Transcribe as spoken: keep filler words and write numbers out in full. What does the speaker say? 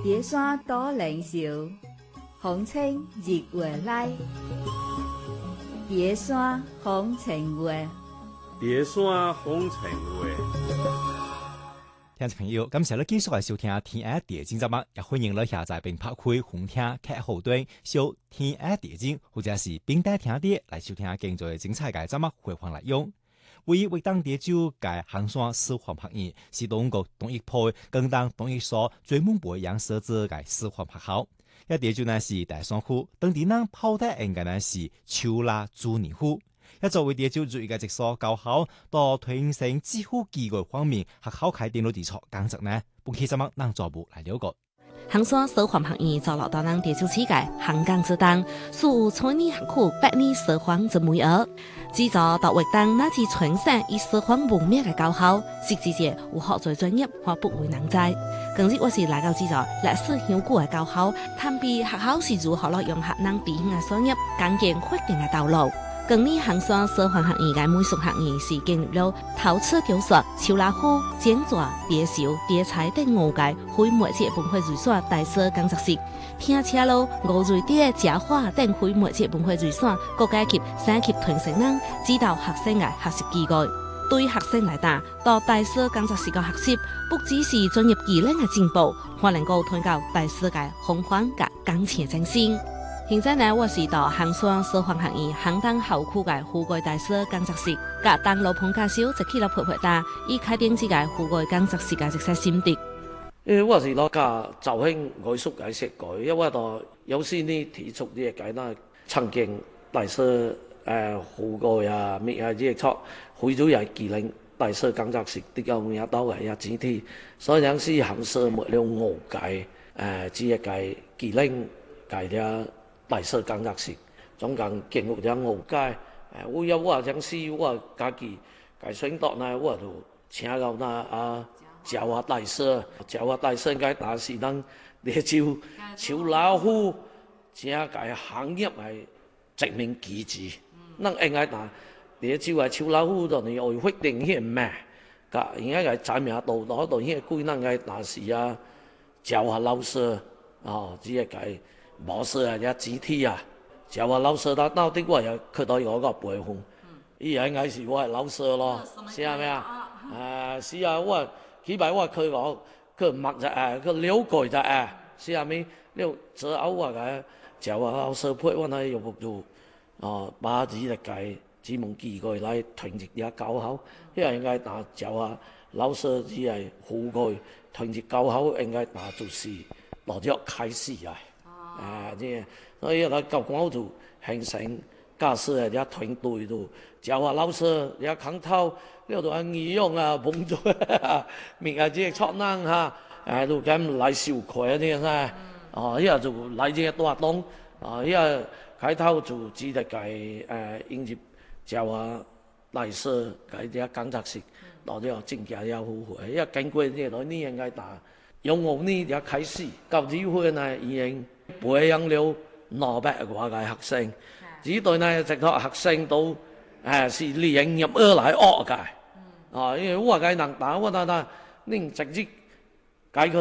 叠山多靈秀，風清日月來。疊山風情月， 疊山風情月。 聽眾朋友，感謝你繼續嚟收聽《天愛地經》節目，也歡迎你下載並拍開紅聽客戶端，搜《天愛地經》或者是並帶聽啲嚟收聽更多精彩嘅節目回放嚟用。為為當地州嘅行山示範拍園，是中國東一派更當東一所專門培養設置嘅示範拍校。一地州呢是大山區，當地人泡得應該呢是秋拉朱年戶。一作為地州最嘅直所高考到推升支付機構方面，學校開電腦基礎工作呢，本期節目讓做部來了解。 行山示範拍園造落到咱地州世界行港之當，屬村里學區百年示範之美額。製造到活動那支全省以示範聞名嘅高校，實際上有學最專業或不為人知。今日我是來到製造歷史悠久嘅高校，探秘學校是如何利用學生備興嘅專業，構建確定嘅道路。今年行山示範拍園嘅美術學院是進入了陶瓷雕塑、手拉虎、剪紙、疊繡、疊彩等五屆非媒介文化遺產大小工作室，拼車路、五瑞碟、假畫等非媒介文化遺產各階級、省級團成人指導學生嘅學習機會。對學生來講，到大小工作室嘅學習，不只是專業技能嘅進步，還能夠推高大小嘅風範及感情精神。現在呢，我是到行山示範拍園行當校區嘅戶外大小工作室，甲當路棚教授就去了陪陪他，以開展這個戶外工作室嘅一些心得。 誒，我是攞家就興藝術嘅設計，因為我到有時呢提出啲嘅那曾經大小誒戶外啊，咩啊啲錯，會咗係技能大小工作室啲有嘢到嘅一整體，所以有時行山沒了我計誒，只係計技能計啲。大小工作室，總共經過咗五屆，誒，我有我講師，我家己家選擇呢，我就請到那啊教下大小，教下大小嘅大師能嚟就秋老虎，請個行業係證明機制，能應該嗱嚟就係秋老虎就你愛決定啲咩，噶應該係知名度攞到啲貴能嘅大師啊，教下老師啊，只係計。冇事啊！一集體啊，就話老師他到底我又佢到有個背風，依樣係是我係老師咯，是係咪啊？誒是啊，我幾擺我佢講佢默就誒，佢了解就誒，是係咪？了之後我嘅就話老師配我係用唔到，哦，把自己嘅指望機會來團結啲教好，因為應該嗱就話老師只係戶外團結教好，應該嗱就是攞咗開始啊。啊！即所以佢教官就形成教師啊，一團隊度教下老師一扛頭，呢度啊義勇啊，幫助啊，明啊即係錯能嚇，誒都咁嚟小佢啊啲啊，哦，依家就嚟隻多東，啊依家開頭就只係計誒迎接教下大師計啲工作室，攞啲正價又好回，因為經過呢度呢應該打用我呢一開始，到之後呢已經。培養了兩百個嘅學生，只對呢直頭學生都誒是連入而來學嘅，啊，因為我嘅能打我但但，你直接